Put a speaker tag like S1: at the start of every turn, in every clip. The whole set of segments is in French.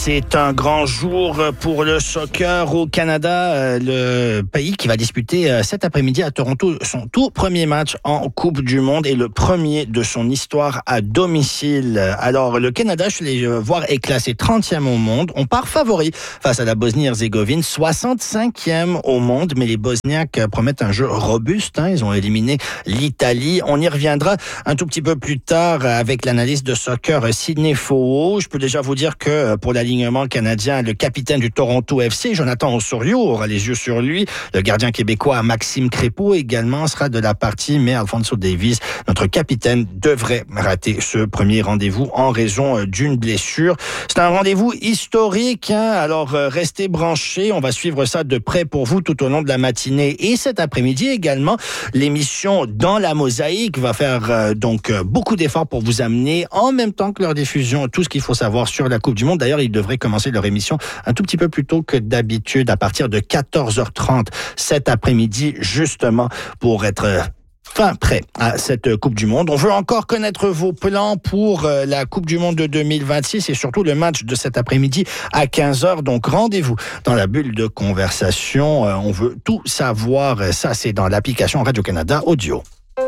S1: C'est un grand jour pour le soccer au Canada, le pays qui va disputer cet après-midi à Toronto son tout premier match en Coupe du Monde et le premier de son histoire à domicile. Alors le Canada, je vais voir, est classé 30e au monde. On part favori face à la Bosnie-Herzégovine, 65e au monde, mais les Bosniaques promettent un jeu robuste. Ils ont éliminé l'Italie. On y reviendra un tout petit peu plus tard avec l'analyste de soccer Sidney Foo. Je peux déjà vous dire que pour l'alignement canadien, le capitaine du Toronto FC, Jonathan Osorio, aura les yeux sur lui. Le gardien québécois Maxime Crépeau également sera de la partie, mais Alphonso Davies, notre capitaine, devrait rater ce premier rendez-vous en raison d'une blessure. C'est un rendez-vous historique, alors restez branchés. On va suivre ça de près pour vous tout au long de la matinée et cet après-midi également. L'émission Dans la Mosaïque va faire donc beaucoup d'efforts pour vous amener en même temps que leur diffusion tout ce qu'il faut savoir sur la Coupe du Monde. D'ailleurs, ils devraient commencer leur émission un tout petit peu plus tôt que d'habitude, à partir de 14h30 cet après-midi, justement pour être fin prêt à cette Coupe du Monde. On veut encore connaître vos plans pour la Coupe du Monde de 2026 et surtout le match de cet après-midi à 15h. Donc rendez-vous dans la bulle de conversation. On veut tout savoir. Ça, c'est dans l'application Radio-Canada Audio.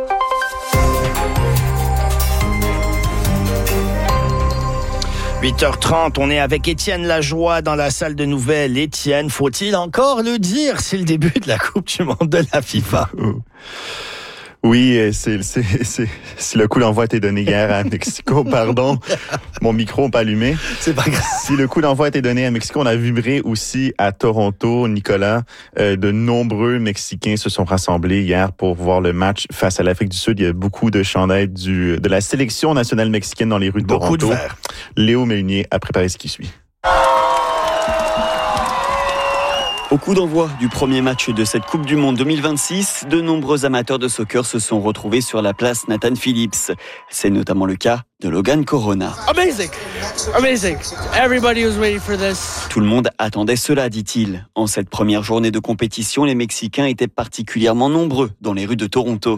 S1: « 8h30, on est avec Étienne Lajoie dans la salle de nouvelles. Étienne, faut-il encore le dire, c'est le début de la Coupe du Monde de la FIFA.
S2: Oui, c'est le coup d'envoi a été donné hier à Mexico, pardon. Mon micro n'est pas allumé.
S1: C'est pas grave.
S2: Si le coup d'envoi a été donné à Mexico, on a vibré aussi à Toronto, Nicolas. De nombreux Mexicains se sont rassemblés hier pour voir le match face à l'Afrique du Sud. Il y a beaucoup de chandails de la sélection nationale mexicaine dans les rues de Toronto.
S1: Beaucoup de verre.
S2: Léo Mélunier a préparé ce qui suit.
S3: Au coup d'envoi du premier match de cette Coupe du Monde 2026, de nombreux amateurs de soccer se sont retrouvés sur la place Nathan Phillips. C'est notamment le cas de Logan Corona.
S4: Amazing! Everybody was waiting for this.
S3: Tout le monde attendait cela, dit-il. En cette première journée de compétition, les Mexicains étaient particulièrement nombreux dans les rues de Toronto.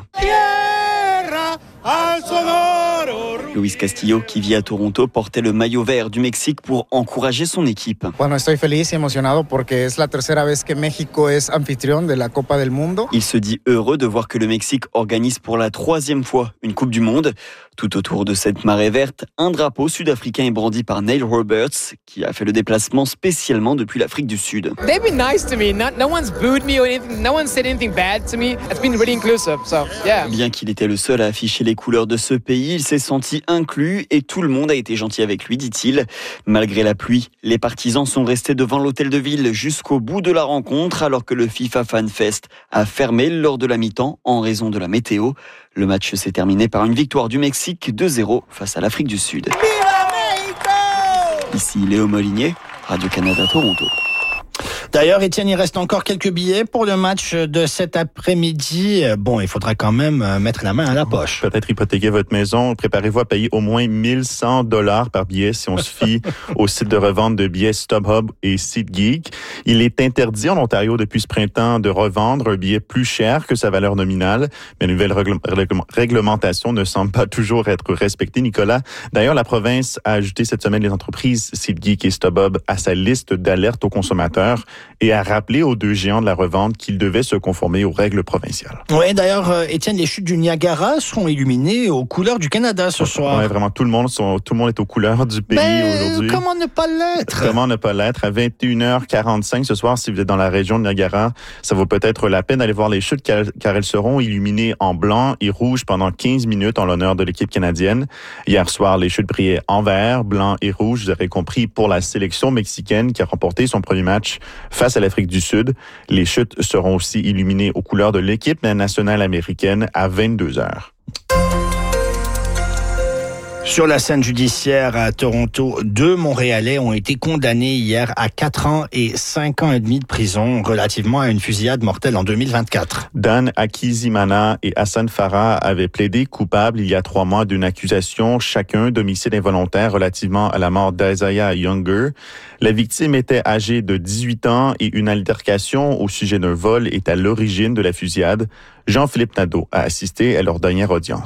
S3: Luis Castillo, qui vit à Toronto, portait le maillot vert du Mexique pour encourager son équipe.
S5: Bueno, estoy feliz y emocionado porque es la tercera vez que México es anfitrión de la Copa del Mundo.
S3: Il se dit heureux de voir que le Mexique organise pour la 3e fois une Coupe du Monde. Tout autour de cette marée verte, un drapeau sud-africain est brandi par Neil Roberts, qui a fait le déplacement spécialement depuis l'Afrique du Sud.
S4: They've been nice to me. No one's booed me or anything. No one said anything bad to me. It's been really inclusive. So, yeah.
S3: Bien qu'il était le seul à afficher les couleurs de ce pays, il s'est senti inclus et tout le monde a été gentil avec lui, dit-il. Malgré la pluie, les partisans sont restés devant l'hôtel de ville jusqu'au bout de la rencontre, alors que le FIFA Fan Fest a fermé lors de la mi-temps en raison de la météo. Le match s'est terminé par une victoire du Mexique 2-0 face à l'Afrique du Sud. Ici Léo Molinier, Radio-Canada Toronto.
S1: D'ailleurs, Étienne, il reste encore quelques billets pour le match de cet après-midi. Bon, il faudra quand même mettre la main à la poche.
S2: Peut-être hypothéquer votre maison. Préparez-vous à payer au moins $1,100 par billet si on se fie au site de revente de billets StubHub et SeatGeek. Il est interdit en Ontario depuis ce printemps de revendre un billet plus cher que sa valeur nominale. Mais la nouvelle réglementation ne semble pas toujours être respectée, Nicolas. D'ailleurs, la province a ajouté cette semaine les entreprises SeatGeek et StubHub à sa liste d'alertes aux consommateurs et a rappelé aux deux géants de la revente qu'ils devaient se conformer aux règles provinciales.
S1: Oui, d'ailleurs, Étienne, les chutes du Niagara seront illuminées aux couleurs du Canada ce soir.
S2: Oui, vraiment, tout le monde est aux couleurs du pays aujourd'hui.
S1: Comment ne pas l'être?
S2: Comment ne pas l'être? À 21h45 ce soir, si vous êtes dans la région de Niagara, ça vaut peut-être la peine d'aller voir les chutes car elles seront illuminées en blanc et rouge pendant 15 minutes en l'honneur de l'équipe canadienne. Hier soir, les chutes brillaient en vert, blanc et rouge, vous aurez compris, pour la sélection mexicaine qui a remporté son premier match face à l'Afrique du Sud. Les chutes seront aussi illuminées aux couleurs de l'équipe nationale américaine à 22h.
S1: Sur la scène judiciaire à Toronto, 2 Montréalais ont été condamnés hier à 4 ans et 5 ans et demi de prison relativement à une fusillade mortelle en 2024.
S2: Dan Akizimana et Hassan Farah avaient plaidé coupables il y a 3 mois d'une accusation chacun d'homicide involontaire relativement à la mort d'Isaiah Younger. La victime était âgée de 18 ans et une altercation au sujet d'un vol est à l'origine de la fusillade. Jean-Philippe Nadeau a assisté à leur dernière audience.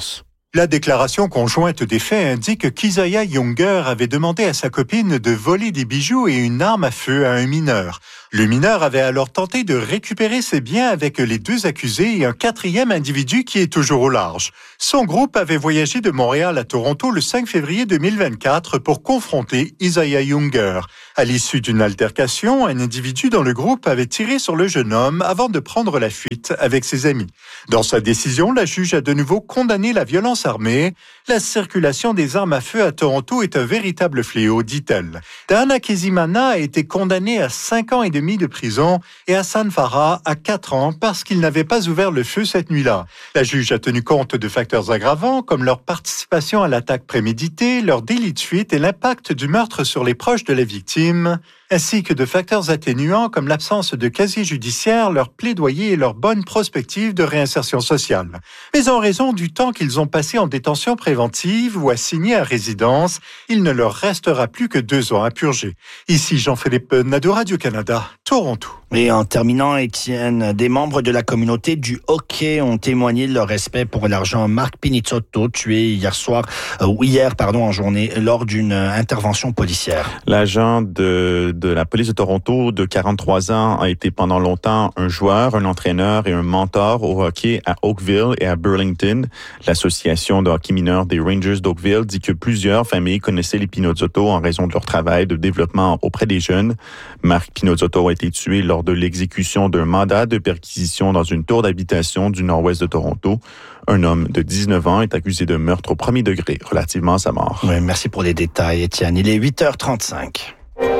S6: La déclaration conjointe des faits indique qu'Isaiah Younger avait demandé à sa copine de voler des bijoux et une arme à feu à un mineur. Le mineur avait alors tenté de récupérer ses biens avec les 2 accusés et un 4e individu qui est toujours au large. Son groupe avait voyagé de Montréal à Toronto le 5 février 2024 pour confronter Isaiah Younger. À l'issue d'une altercation, un individu dans le groupe avait tiré sur le jeune homme avant de prendre la fuite avec ses amis. Dans sa décision, la juge a de nouveau condamné la violence armée. La circulation des armes à feu à Toronto est un véritable fléau, dit-elle. Dana Kezimana a été condamné à 5 ans et demi de prison et Hassan Farah à 4 ans parce qu'il n'avait pas ouvert le feu cette nuit-là. La juge a tenu compte de facteurs aggravants comme leur participation à l'attaque préméditée, leur délit de fuite et l'impact du meurtre sur les proches de la victime, ainsi que de facteurs atténuants comme l'absence de casier judiciaire, leur plaidoyer et leur bonne prospective de réinsertion sociale. Mais en raison du temps qu'ils ont passé en détention préventive ou assigné à résidence, il ne leur restera plus que 2 ans à purger. Ici Jean-Philippe Nadeau, Radio-Canada, Toronto.
S1: Et en terminant, Étienne, des membres de la communauté du hockey ont témoigné de leur respect pour l'argent Marc Pinizzotto, tué hier en journée, lors d'une intervention policière.
S2: L'agent de la police de Toronto de 43 ans a été pendant longtemps un joueur, un entraîneur et un mentor au hockey à Oakville et à Burlington. L'association de hockey mineur des Rangers d'Oakville dit que plusieurs familles connaissaient les Pinizzotto en raison de leur travail de développement auprès des jeunes. Marc Pinizzotto a été tué lors de l'exécution d'un mandat de perquisition dans une tour d'habitation du nord-ouest de Toronto. Un homme de 19 ans est accusé de meurtre au premier degré relativement à sa mort.
S1: Oui, merci pour les détails, Étienne. Il est 8h35.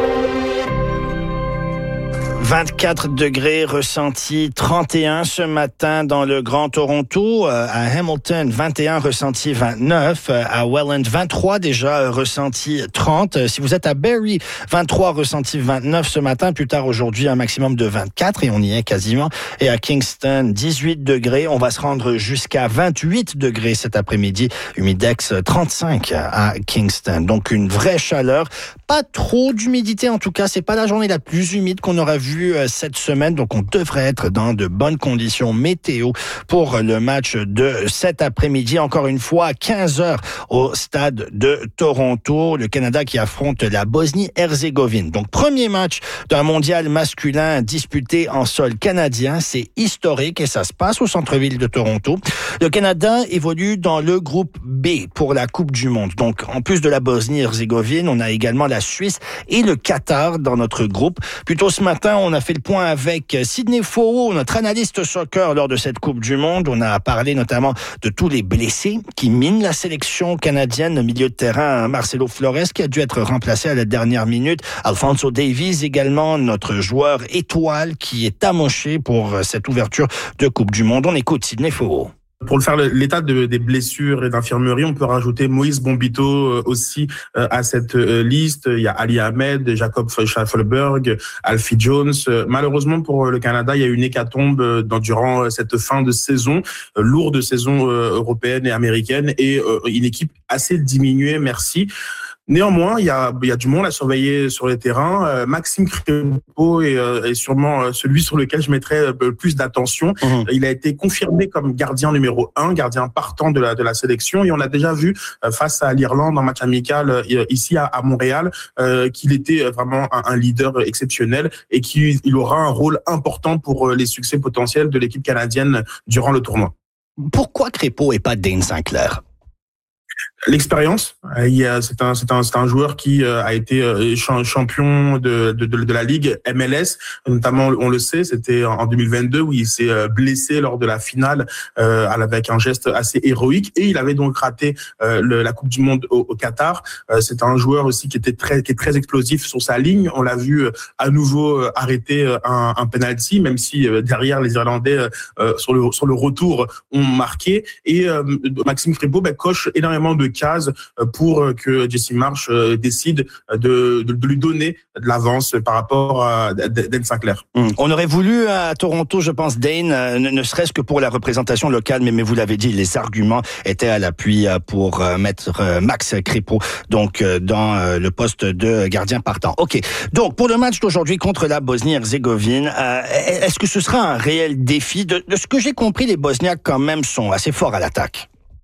S1: 24 degrés ressentis, 31 ce matin dans le Grand Toronto, à Hamilton 21 ressenti 29, à Welland 23 déjà ressenti 30. Si vous êtes à Barrie, 23 ressenti 29 ce matin, plus tard aujourd'hui un maximum de 24 et on y est quasiment. Et à Kingston 18 degrés, on va se rendre jusqu'à 28 degrés cet après-midi, humidex 35 à Kingston. Donc une vraie chaleur, pas trop d'humidité en tout cas, c'est pas la journée la plus humide qu'on aura vue cette semaine, donc on devrait être dans de bonnes conditions météo pour le match de cet après-midi. Encore une fois, à 15h au stade de Toronto, le Canada qui affronte la Bosnie-Herzégovine. Donc premier match d'un mondial masculin disputé en sol canadien, c'est historique et ça se passe au centre-ville de Toronto. Le Canada évolue dans le groupe B pour la Coupe du Monde. Donc en plus de la Bosnie-Herzégovine, on a également la Suisse et le Qatar dans notre groupe. Plus tôt ce matin, on a fait le point avec Sidney Foro, notre analyste soccer lors de cette Coupe du Monde. On a parlé notamment de tous les blessés qui minent la sélection canadienne. Au milieu de terrain, Marcelo Flores qui a dû être remplacé à la dernière minute. Alphonso Davies également, notre joueur étoile qui est amoché pour cette ouverture de Coupe du Monde. On écoute Sidney Foro.
S7: Pour faire l'état des blessures et d'infirmerie, on peut rajouter Moïse Bombito aussi à cette liste. Il y a Ali Ahmed, Jacob Schaffelberg, Alfie Jones. Malheureusement pour le Canada, il y a eu une hécatombe durant cette fin de saison, lourde saison européenne et américaine, et une équipe assez diminuée, merci. Néanmoins, il y a du monde à surveiller sur les terrains. Maxime Crépeau est sûrement celui sur lequel je mettrais plus d'attention. Il a été confirmé comme gardien numéro 1, gardien partant de la sélection. Et on a déjà vu face à l'Irlande en match amical ici à Montréal qu'il était vraiment un leader exceptionnel et qu'il aura un rôle important pour les succès potentiels de l'équipe canadienne durant le tournoi.
S1: Pourquoi Crépeau et pas Dane Sinclair?
S7: L'expérience, c'est un joueur qui a été champion de la ligue MLS, notamment on le sait, c'était en 2022 où il s'est blessé lors de la finale avec un geste assez héroïque et il avait donc raté la Coupe du Monde au Qatar. C'est un joueur aussi qui est très explosif sur sa ligne. On l'a vu à nouveau arrêter un penalty, même si derrière les Irlandais sur le retour ont marqué. Et Maxime Crépeau coche énormément de cases pour que Jesse Marsh décide de lui donner de l'avance par rapport à Dane Sinclair.
S1: On aurait voulu à Toronto, je pense, Dane, ne serait-ce que pour la représentation locale, mais vous l'avez dit, les arguments étaient à l'appui pour mettre Max Crépeau donc dans le poste de gardien partant. Ok, donc pour le match d'aujourd'hui contre la Bosnie-Herzégovine, est-ce que ce sera un réel défi? De ce que j'ai compris, les Bosniaques quand même sont assez forts à l'attaque.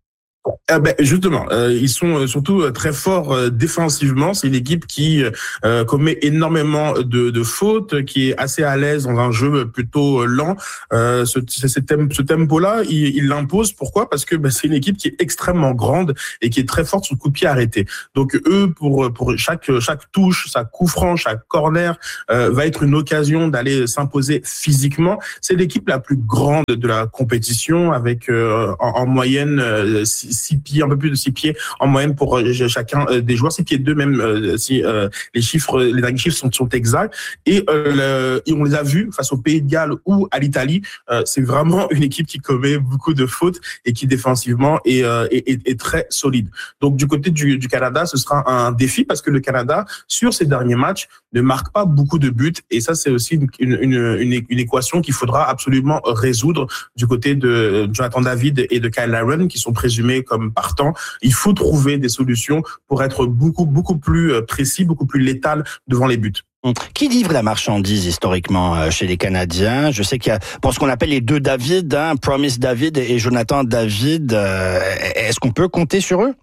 S7: Justement, ils sont surtout très forts défensivement. C'est une équipe qui commet énormément de fautes, qui est assez à l'aise dans un jeu plutôt lent. Ce tempo-là, il l'impose. Pourquoi ? Parce que c'est une équipe qui est extrêmement grande et qui est très forte sur le coup de pied arrêté. Donc eux, pour chaque touche, chaque coup franc, chaque corner va être une occasion d'aller s'imposer physiquement. C'est l'équipe la plus grande de la compétition, avec en moyenne 6 pieds, un peu plus de 6 pieds en moyenne pour chacun des joueurs, 6 pieds 2 même si les derniers chiffres sont exacts. Et on les a vus face au Pays de Galles ou à l'Italie. C'est vraiment une équipe qui commet beaucoup de fautes et qui défensivement est très solide. Donc du côté du Canada, ce sera un défi parce que le Canada, sur ces derniers matchs, ne marque pas beaucoup de buts. Et ça, c'est aussi une équation qu'il faudra absolument résoudre du côté de Jonathan David et de Kyle Larin, qui sont présumés comme partants. Il faut trouver des solutions pour être beaucoup plus précis, beaucoup plus létal devant les buts.
S1: Qui livre la marchandise historiquement chez les Canadiens? Je sais qu'il y a pour ce qu'on appelle les deux David, Promise David et Jonathan David. Est-ce qu'on peut compter sur eux?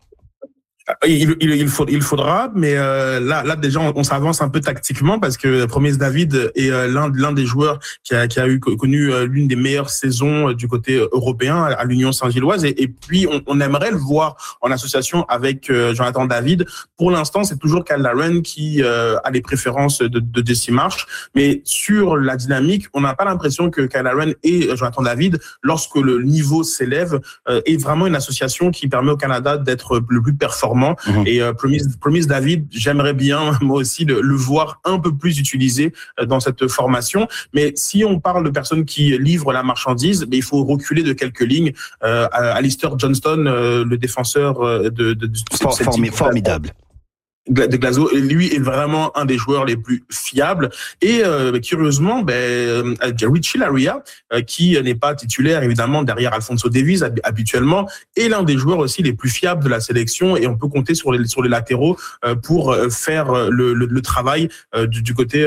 S7: Il faudra, mais là déjà on s'avance un peu tactiquement parce que Promise David est l'un des joueurs qui a connu l'une des meilleures saisons du côté européen à l'Union Saint-Gilloise et puis on aimerait le voir en association avec Jonathan David. Pour l'instant, c'est toujours Kyle Larin qui a les préférences de Jesse Marsch, mais sur la dynamique, on n'a pas l'impression que Kyle Larin et Jonathan David, lorsque le niveau s'élève, est vraiment une association qui permet au Canada d'être le plus performant. Et Promise David, j'aimerais bien moi aussi le voir un peu plus utilisé dans cette formation. Mais si on parle de personnes qui livrent la marchandise, il faut reculer de quelques lignes. Alistair Johnston, le défenseur de
S1: formidable.
S7: De Glasgow, lui est vraiment un des joueurs les plus fiables et curieusement Richie Laryea qui n'est pas titulaire évidemment derrière Alphonso Davies habituellement est l'un des joueurs aussi les plus fiables de la sélection et on peut compter sur les latéraux pour faire le travail du côté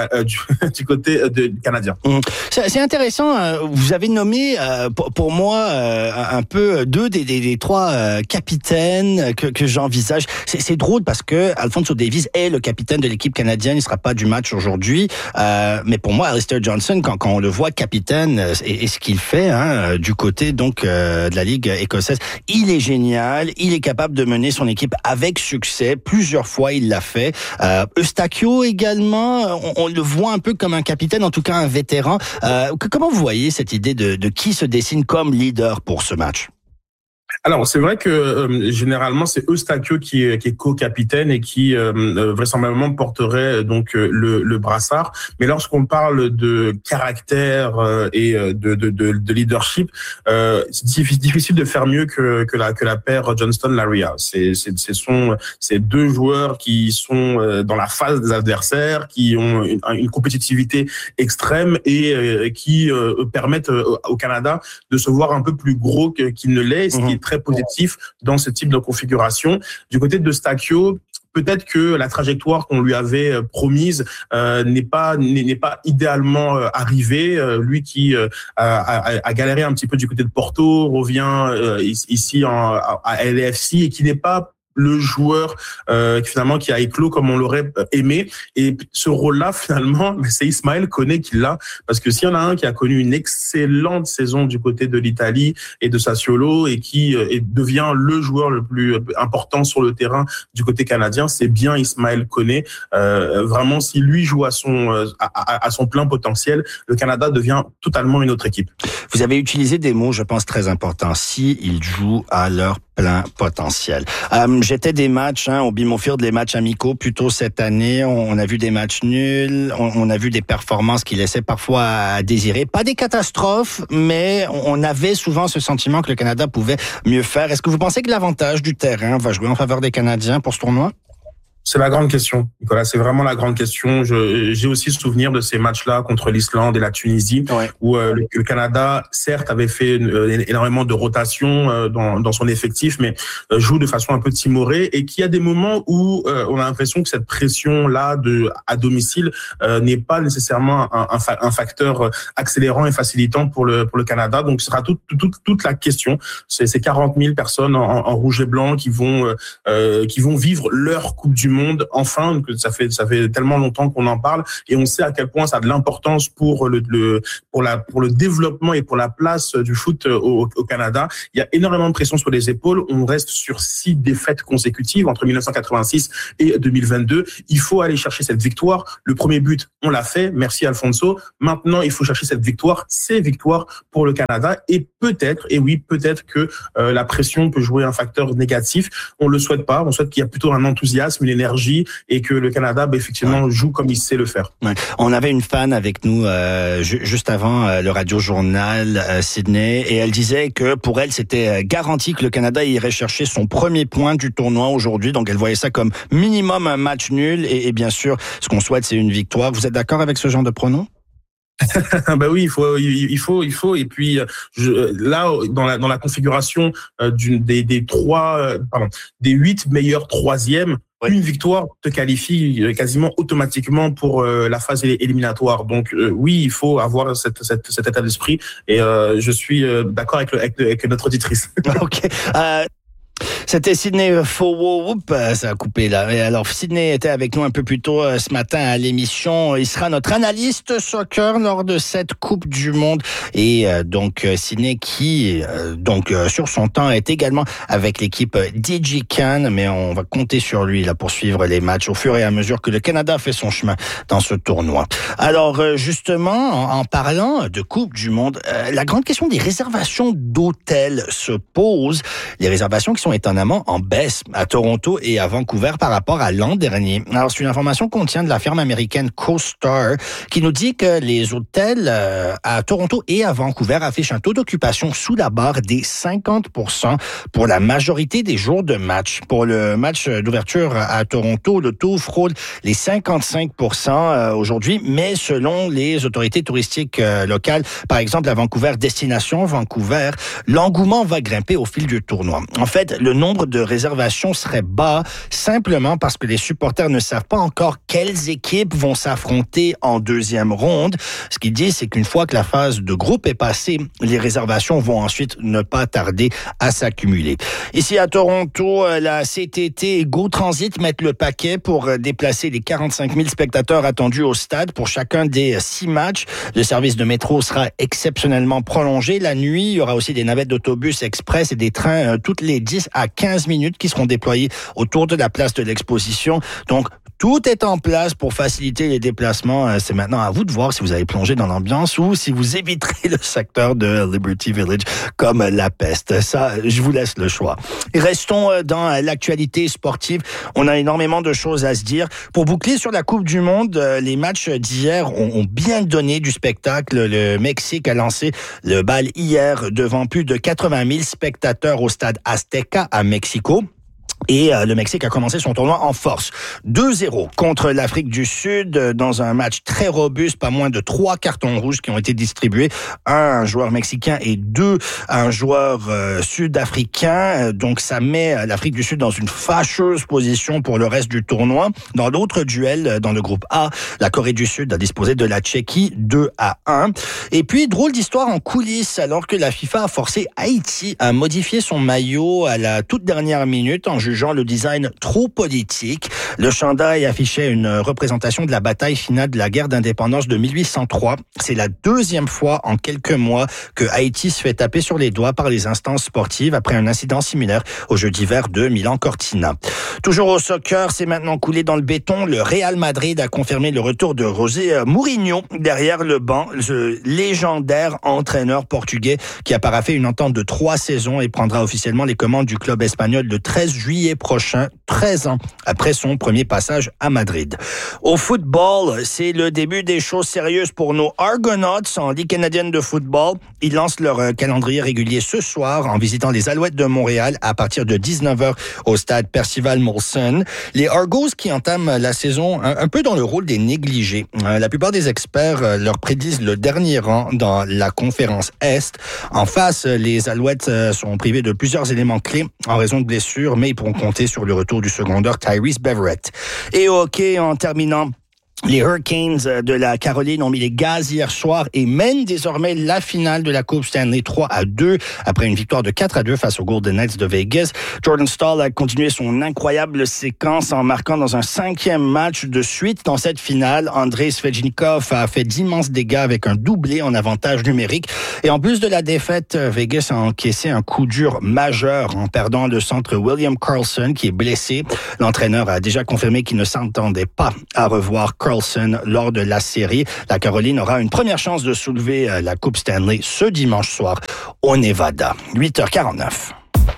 S7: du côté canadien.
S1: C'est intéressant, vous avez nommé pour moi un peu deux des trois capitaines que j'envisage. C'est drôle parce que Alphonso Davies est le capitaine de l'équipe canadienne, il ne sera pas du match aujourd'hui, mais pour moi Alistair Johnston, quand on le voit capitaine et ce qu'il fait du côté donc de la Ligue écossaise, il est génial, il est capable de mener son équipe avec succès, plusieurs fois il l'a fait. Eustachio également, on le voit un peu comme un capitaine, en tout cas un vétéran. Comment vous voyez cette idée de qui se dessine comme leader pour ce match?
S7: Alors, c'est vrai que généralement, c'est Eustachio qui est co-capitaine et qui vraisemblablement porterait donc le brassard. Mais lorsqu'on parle de caractère et de leadership, c'est difficile de faire mieux que la paire Johnston-Laryea. C'est deux joueurs qui sont dans la phase des adversaires, qui ont une compétitivité extrême et qui permettent au Canada de se voir un peu plus gros qu'il ne l'est, ce qui est très positif dans ce type de configuration. Du côté de Eustachio, peut-être que la trajectoire qu'on lui avait promise n'est pas idéalement arrivée. Lui qui a galéré un petit peu du côté de Porto, revient ici à LAFC et qui n'est pas le joueur finalement qui a éclos comme on l'aurait aimé. Et ce rôle-là, finalement, c'est Ismaël Koné qui l'a. Parce que s'il y en a un qui a connu une excellente saison du côté de l'Italie et de Sassuolo et qui devient le joueur le plus important sur le terrain du côté canadien, c'est bien Ismaël Koné. Vraiment, si lui joue à son plein potentiel, le Canada devient totalement une autre équipe.
S1: Vous avez utilisé des mots, je pense, très importants. Si ils jouent à leur plein potentiel. J'étais des matchs au BMO Field, les matchs amicaux plutôt cette année. On a vu des matchs nuls, on a vu des performances qui laissaient parfois à désirer. Pas des catastrophes, mais on avait souvent ce sentiment que le Canada pouvait mieux faire. Est-ce que vous pensez que l'avantage du terrain va jouer en faveur des Canadiens pour ce tournoi?
S7: C'est la grande question, Nicolas. C'est vraiment la grande question. J'ai aussi souvenir de ces matchs-là contre l'Islande et la Tunisie, où le Canada, certes, avait fait énormément de rotation dans son effectif, mais joue de façon un peu timorée, et qu'il y a des moments où on a l'impression que cette pression-là à domicile n'est pas nécessairement un facteur accélérant et facilitant pour le Canada. Donc, ce sera toute la question. C'est ces 40 000 personnes en rouge et blanc qui vont vivre leur Coupe du Monde, enfin, que ça fait tellement longtemps qu'on en parle, et on sait à quel point ça a de l'importance pour le développement et pour la place du foot au Canada. Il y a énormément de pression sur les épaules. On reste sur 6 défaites consécutives entre 1986 et 2022. Il faut aller chercher cette victoire. Le premier but, on l'a fait. Merci Alfonso. Maintenant, il faut chercher cette victoire, ces victoires pour le Canada, et peut-être que la pression peut jouer un facteur négatif. On le souhaite pas. On souhaite qu'il y ait plutôt un enthousiasme, une énergie, et que le Canada, effectivement, joue comme il sait le faire.
S1: Ouais. On avait une fan avec nous juste avant le radio-journal Sydney, et elle disait que pour elle, c'était garanti que le Canada irait chercher son premier point du tournoi aujourd'hui. Donc, elle voyait ça comme minimum un match nul, et bien sûr, ce qu'on souhaite, c'est une victoire. Vous êtes d'accord avec ce genre de pronom?
S7: Oui, il faut. Et puis là, dans la configuration des 8 meilleurs troisièmes, une victoire te qualifie quasiment automatiquement pour la phase éliminatoire. Donc oui, il faut avoir cet état d'esprit, et je suis d'accord avec notre auditrice.
S1: Ok. C'était Sydney Fowo. Ça a coupé là. Et alors, Sydney était avec nous un peu plus tôt ce matin à l'émission. Il sera notre analyste soccer lors de cette Coupe du Monde. Et donc, Sydney qui, sur son temps, est également avec l'équipe DigiCan. Mais on va compter sur lui là pour suivre les matchs au fur et à mesure que le Canada fait son chemin dans ce tournoi. Alors, justement, en parlant de Coupe du Monde, la grande question des réservations d'hôtels se pose. Les réservations qui sont étonnamment en baisse à Toronto et à Vancouver par rapport à l'an dernier. Alors, c'est une information qu'on tient de la firme américaine CoStar qui nous dit que les hôtels à Toronto et à Vancouver affichent un taux d'occupation sous la barre des 50% pour la majorité des jours de match. Pour le match d'ouverture à Toronto, le taux frôle les 55% aujourd'hui, mais selon les autorités touristiques locales, par exemple à Vancouver, Destination Vancouver, l'engouement va grimper au fil du tournoi. En fait, le nombre de réservations serait bas simplement parce que les supporters ne savent pas encore quelles équipes vont s'affronter en deuxième ronde. Ce qu'ils disent, c'est qu'une fois que la phase de groupe est passée, les réservations vont ensuite ne pas tarder à s'accumuler. Ici à Toronto, la CTT et Go Transit mettent le paquet pour déplacer les 45 000 spectateurs attendus au stade pour chacun des 6 matchs. Le service de métro sera exceptionnellement prolongé. La nuit, il y aura aussi des navettes d'autobus express et des trains toutes les 10 à 15 minutes qui seront déployés autour de la place de l'exposition. Donc, tout est en place pour faciliter les déplacements. C'est maintenant à vous de voir si vous allez plonger dans l'ambiance ou si vous éviterez le secteur de Liberty Village comme la peste. Ça, je vous laisse le choix. Et restons dans l'actualité sportive. On a énormément de choses à se dire. Pour boucler sur la Coupe du Monde, les matchs d'hier ont bien donné du spectacle. Le Mexique a lancé le bal hier devant plus de 80 000 spectateurs au stade Azteca à Mexico. Et le Mexique a commencé son tournoi en force. 2-0 contre l'Afrique du Sud dans un match très robuste, pas moins de 3 cartons rouges qui ont été distribués. Un joueur mexicain et 2 à un joueur sud-africain. Donc ça met l'Afrique du Sud dans une fâcheuse position pour le reste du tournoi. Dans l'autre duel, dans le groupe A, la Corée du Sud a disposé de la Tchéquie 2-1. Et puis, drôle d'histoire en coulisses, alors que la FIFA a forcé Haïti à modifier son maillot à la toute dernière minute en jugeant le design trop politique. Le chandail affichait une représentation de la bataille finale de la guerre d'indépendance de 1803. C'est la 2e fois en quelques mois que Haïti se fait taper sur les doigts par les instances sportives après un incident similaire aux Jeux d'hiver de Milan-Cortina. Toujours au soccer, c'est maintenant coulé dans le béton. Le Real Madrid a confirmé le retour de José Mourinho derrière le banc, le légendaire entraîneur portugais qui a paraphé une entente de 3 saisons et prendra officiellement les commandes du club espagnol le 13 juillet juillet prochain, 13 ans après son premier passage à Madrid. Au football, c'est le début des choses sérieuses pour nos Argonauts en Ligue canadienne de football. Ils lancent leur calendrier régulier ce soir en visitant les Alouettes de Montréal à partir de 19h au stade Percival Molson. Les Argos qui entament la saison un peu dans le rôle des négligés. La plupart des experts leur prédisent le dernier rang dans la conférence Est. En face, les Alouettes sont privés de plusieurs éléments clés en raison de blessures, mais ils pourront compter sur le retour du secondeur Tyrese Beverett. Et au hockey, en terminant, les Hurricanes de la Caroline ont mis les gaz hier soir et mènent désormais la finale de la Coupe Stanley 3-2 après une victoire de 4-2 face aux Golden Knights de Vegas. Jordan Staal a continué son incroyable séquence en marquant dans un 5e match de suite dans cette finale. Andrei Svechnikov a fait d'immenses dégâts avec un doublé en avantage numérique. Et en plus de la défaite, Vegas a encaissé un coup dur majeur en perdant le centre William Karlsson qui est blessé. L'entraîneur a déjà confirmé qu'il ne s'entendait pas à revoir Karlsson lors de la série. La Caroline aura une première chance de soulever la Coupe Stanley ce dimanche soir au Nevada. 8h49.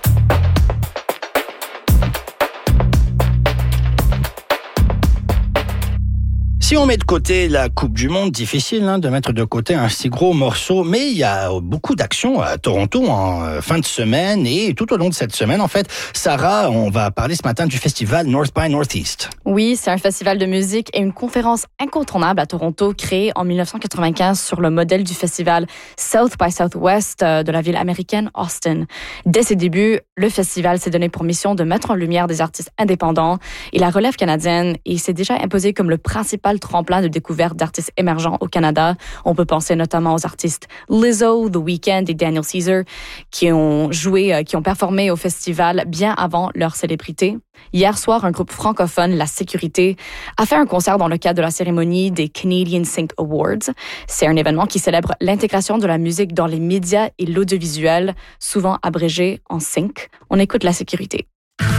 S1: Si on met de côté la Coupe du Monde, difficile de mettre de côté un si gros morceau, mais il y a beaucoup d'actions à Toronto en fin de semaine et tout au long de cette semaine. En fait, Sarah, on va parler ce matin du festival North by Northeast.
S8: Oui, c'est un festival de musique et une conférence incontournable à Toronto créée en 1995 sur le modèle du festival South by Southwest de la ville américaine Austin. Dès ses débuts, le festival s'est donné pour mission de mettre en lumière des artistes indépendants et la relève canadienne et s'est déjà imposé comme le principal tremplin de découverte d'artistes émergents au Canada. On peut penser notamment aux artistes Lizzo, The Weeknd et Daniel Caesar qui ont performé au festival bien avant leur célébrité. Hier soir, un groupe francophone, La Sécurité, a fait un concert dans le cadre de la cérémonie des Canadian Sync Awards. C'est un événement qui célèbre l'intégration de la musique dans les médias et l'audiovisuel, souvent abrégé en sync. On écoute La Sécurité.